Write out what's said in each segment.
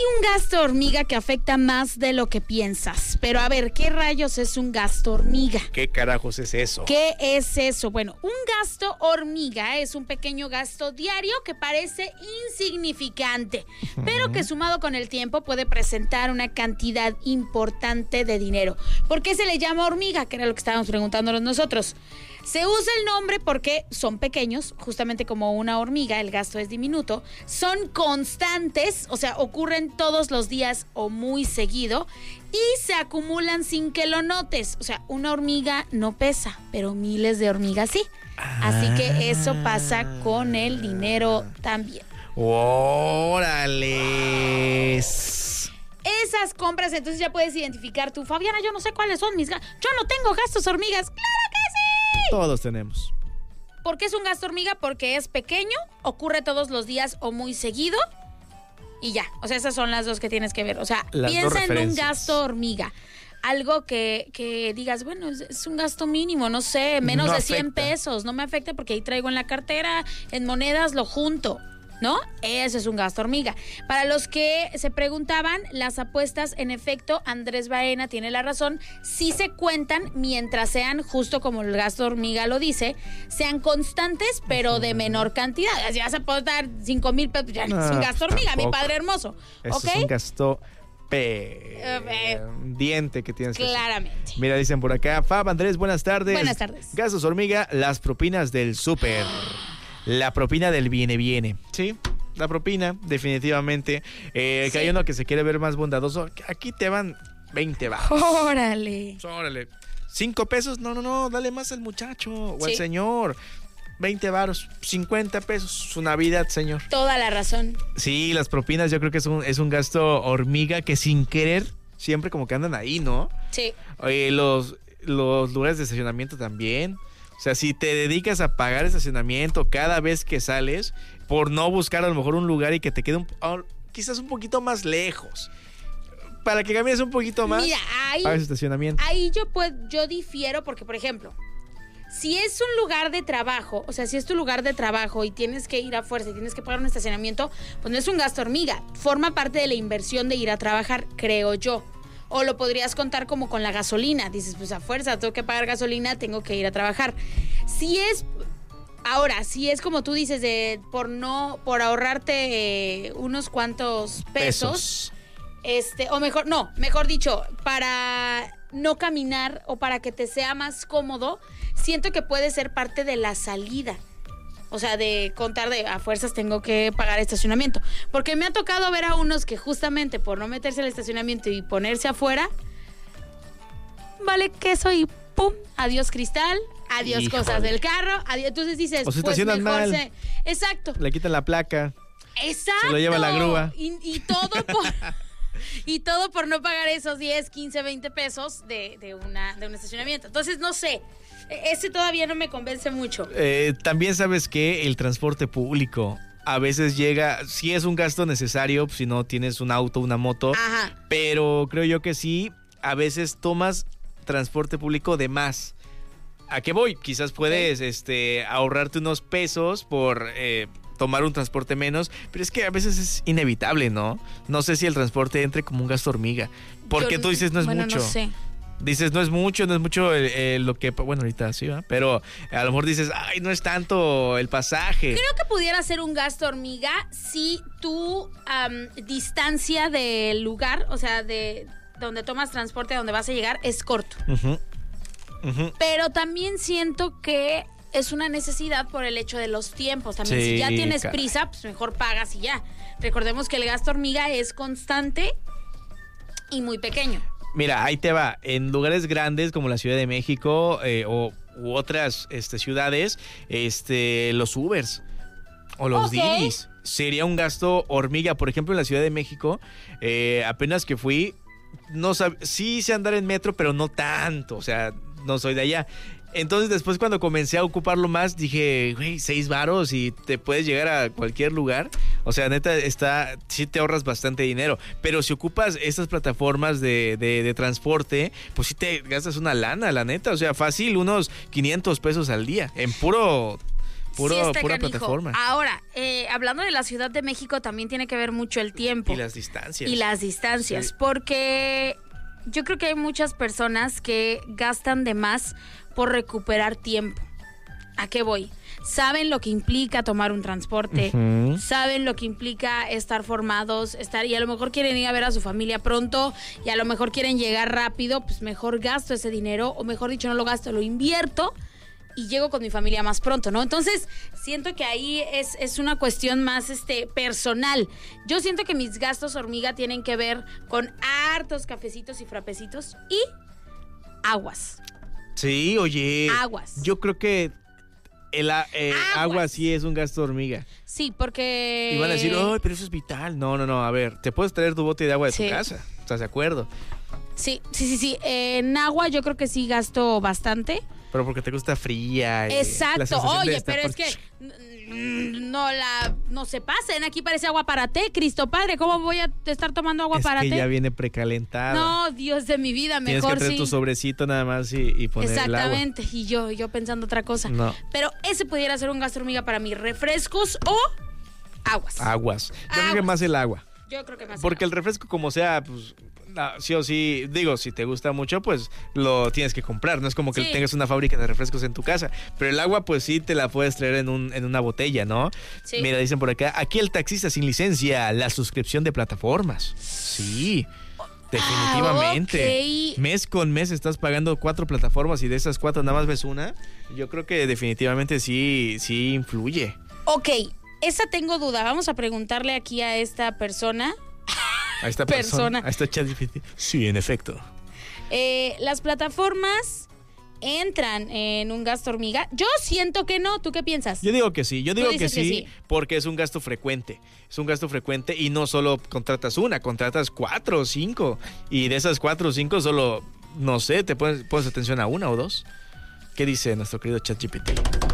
un gasto hormiga que afecta más de lo que piensas. Pero a ver, ¿qué rayos es un gasto hormiga? ¿Qué carajos es eso? ¿Qué es eso? Bueno, un gasto hormiga es un pequeño gasto diario que parece insignificante, pero que sumado con el tiempo puede presentar una cantidad importante de dinero. ¿Por qué se le llama hormiga? Que era lo que estábamos preguntándonos nosotros. Se usa el nombre porque son pequeños, justamente como una hormiga, el gasto es diminuto, son constantes, o sea, ocurren todos los días o muy seguido y se acumulan sin que lo notes. O sea, una hormiga no pesa, pero miles de hormigas sí. Así que eso pasa con el dinero también. ¡Órale! Esas compras, entonces ya puedes identificar tú, Fabiana, yo no sé cuáles son mis gastos. Yo no tengo gastos hormigas. ¡Claro que sí! Todos tenemos. ¿Por qué es un gasto hormiga? Porque es pequeño, ocurre todos los días o muy seguido y ya. O sea, esas son las dos que tienes que ver. O sea, piensa en un gasto hormiga. Algo que digas, bueno, es un gasto mínimo, no sé, menos de 100 pesos. No me afecta porque ahí traigo en la cartera, en monedas lo junto, ¿no? Eso es un gasto hormiga. Para los que se preguntaban, las apuestas, en efecto, Andrés Baena tiene la razón, sí se cuentan mientras sean, justo como el gasto hormiga lo dice, sean constantes, pero de menor cantidad. Si vas a apostar 5,000 pesos, ya no es un gasto hormiga, tampoco. Mi padre hermoso. Eso ¿Okay? es un gasto diente que tienes que claramente hacer. Mira, dicen por acá, Fab, Andrés, buenas tardes. Buenas tardes. Gastos hormiga, las propinas del súper. La propina del viene. Sí, la propina, definitivamente. Sí. Que hay uno que se quiere ver más bondadoso. Aquí te van 20 baros. Órale. 5 pesos, no, dale más al muchacho o al señor. 20 varos, 50 pesos, su Navidad, señor. Toda la razón. Sí, las propinas yo creo que es un gasto hormiga que sin querer siempre como que andan ahí, ¿no? Sí. Los lugares de estacionamiento también. O sea, si te dedicas a pagar estacionamiento cada vez que sales, por no buscar a lo mejor un lugar y que te quede quizás un poquito más lejos, para que camines un poquito más, mira, pagas estacionamiento. Ahí yo difiero porque, por ejemplo, si es un lugar de trabajo, o sea, si es tu lugar de trabajo y tienes que ir a fuerza y tienes que pagar un estacionamiento, pues no es un gasto hormiga, forma parte de la inversión de ir a trabajar, creo yo. O lo podrías contar como con la gasolina. Dices, pues a fuerza, tengo que pagar gasolina, tengo que ir a trabajar. Si es como tú dices, por ahorrarte unos cuantos pesos. O mejor dicho, para no caminar o para que te sea más cómodo, siento que puede ser parte de la salida. O sea, de contar de a fuerzas tengo que pagar estacionamiento. Porque me ha tocado ver a unos que justamente por no meterse al estacionamiento y ponerse afuera, vale queso y pum, adiós cristal, adiós Híjole. Cosas del carro, adiós. Entonces dices, o se pues estacionan mejor mal. Exacto. Le quitan la placa. Exacto. Se lo lleva la grúa. Y todo por... Y todo por no pagar esos 10, 15, 20 pesos de un estacionamiento. Entonces, no sé, ese todavía no me convence mucho. También sabes que el transporte público a veces llega, sí es un gasto necesario si no tienes un auto, una moto. Ajá. Pero creo yo que sí, a veces tomas transporte público de más. ¿A qué voy? Quizás puedes ahorrarte unos pesos por... tomar un transporte menos, pero es que a veces es inevitable, ¿no? No sé si el transporte entre como un gasto hormiga, porque tú dices no es mucho. No sé. Dices no es mucho lo que, bueno, ahorita sí, ¿va? Pero a lo mejor dices, ay, no es tanto el pasaje. Creo que pudiera ser un gasto hormiga si tu distancia del lugar, o sea, de donde tomas transporte a donde vas a llegar, es corto. Pero también siento que es una necesidad por el hecho de los tiempos. También si ya tienes prisa, pues mejor pagas y ya. Recordemos que el gasto hormiga es constante y muy pequeño. Mira, ahí te va. En lugares grandes como la Ciudad de México u otras ciudades, los Ubers o los Didis sería un gasto hormiga. Por ejemplo, en la Ciudad de México, apenas que fui, sí sé andar en metro, pero no tanto. O sea, no soy de allá. Entonces después cuando comencé a ocuparlo más dije, güey, 6 varos y te puedes llegar a cualquier lugar. O sea, neta, sí te ahorras bastante dinero. Pero si ocupas estas plataformas de transporte, pues sí te gastas una lana, la neta. O sea, fácil, unos 500 pesos al día en puro Pura canijo. plataforma. Ahora, hablando de la Ciudad de México, también tiene que ver mucho el tiempo. Y las distancias. Sí. Porque yo creo que hay muchas personas que gastan de más por recuperar tiempo. ¿A qué voy? Saben lo que implica tomar un transporte, saben lo que implica estar formados, y a lo mejor quieren ir a ver a su familia pronto y a lo mejor quieren llegar rápido, pues mejor gasto ese dinero, o mejor dicho, no lo gasto, lo invierto y llego con mi familia más pronto, ¿no? Entonces, siento que ahí es una cuestión más personal. Yo siento que mis gastos hormiga tienen que ver con hartos cafecitos y frapecitos y aguas. Sí, oye. Aguas. Yo creo que el agua sí es un gasto hormiga. Sí, porque... Y van a decir, oh, pero eso es vital. No, a ver, te puedes traer tu bote de agua de tu casa. ¿Estás de acuerdo? Sí. En agua yo creo que sí gasto bastante. Pero porque te gusta fría. Exacto. Oye, pero es que no se pasen. Aquí parece agua para té, Cristo Padre. ¿Cómo voy a estar tomando agua para té? Es que ya viene precalentada. No, Dios de mi vida, mejor sí. Tienes que traer tu sobrecito nada más y poner el agua. Exactamente. Y yo pensando otra cosa. No. Pero ese pudiera ser un gasto hormiga para mí. Refrescos o aguas. Yo creo que más el agua. Yo creo que más porque el refresco como sea, pues... sí o sí, digo, si te gusta mucho, pues lo tienes que comprar. No es como que tengas una fábrica de refrescos en tu casa. Pero el agua, pues sí te la puedes traer en una botella, ¿no? Sí. Mira, dicen por acá, aquí el taxista sin licencia, la suscripción de plataformas. Sí, definitivamente. Okay. Mes con mes estás pagando 4 plataformas y de esas 4 nada más ves una. Yo creo que definitivamente sí influye. Ok, esa tengo duda. Vamos a preguntarle aquí a esta persona... A esta persona. A esta ChatGPT. Sí, en efecto. Las plataformas entran en un gasto hormiga. Yo siento que no. ¿Tú qué piensas? Yo digo que sí. Yo digo que sí, porque es un gasto frecuente. Es un gasto frecuente y no solo contratas una, contratas 4 o 5. Y de esas 4 o 5 solo, no sé, te pones atención a 1 o 2. ¿Qué dice nuestro querido ChatGPT?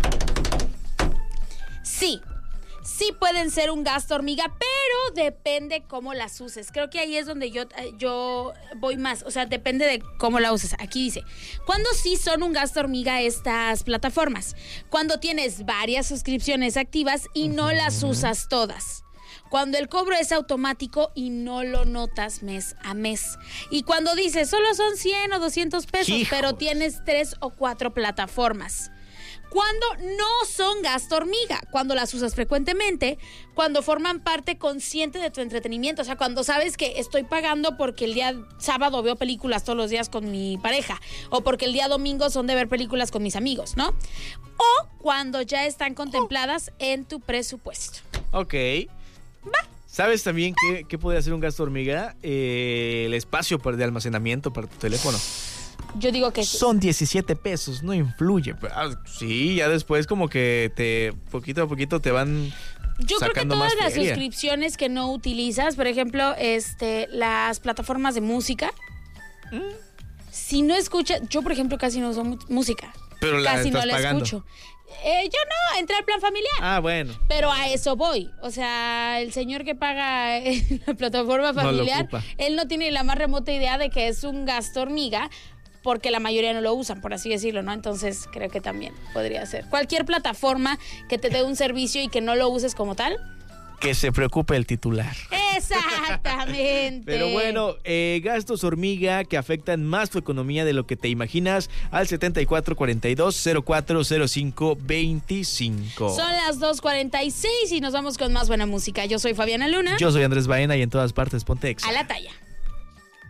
Sí pueden ser un gasto hormiga, pero depende cómo las uses. Creo que ahí es donde yo voy más. O sea, depende de cómo la uses. Aquí dice, ¿cuándo sí son un gasto hormiga estas plataformas? Cuando tienes varias suscripciones activas y no las usas todas. Cuando el cobro es automático y no lo notas mes a mes. Y cuando dices, solo son 100 o 200 pesos, ¡hijos! Pero tienes 3 o 4 plataformas. Cuando no son gasto hormiga, cuando las usas frecuentemente, cuando forman parte consciente de tu entretenimiento, o sea, cuando sabes que estoy pagando porque el día sábado veo películas todos los días con mi pareja, o porque el día domingo son de ver películas con mis amigos, ¿no? O cuando ya están contempladas en tu presupuesto. Ok. Va. ¿Sabes también qué podría ser un gasto hormiga? El espacio de almacenamiento para tu teléfono. Yo digo que sí. Son 17 pesos, no influye. Sí, ya después como que poquito a poquito te van yo sacando creo que todas las suscripciones que no utilizas, por ejemplo, las plataformas de música, si no escuchas, yo por ejemplo casi no uso música. Pero casi no la pagando. Escucho. Yo no, entré al plan familiar. Ah, bueno. Pero a eso voy. O sea, el señor que paga la plataforma familiar, él no tiene la más remota idea de que es un gasto hormiga, porque la mayoría no lo usan, por así decirlo, ¿no? Entonces creo que también podría ser. Cualquier plataforma que te dé un servicio y que no lo uses como tal. Que se preocupe el titular. Exactamente. Pero bueno, gastos hormiga que afectan más tu economía de lo que te imaginas al 7442-040525. Son las 2:46 y nos vamos con más buena música. Yo soy Fabiana Luna. Yo soy Andrés Baena y en todas partes ponte Exa. A la talla.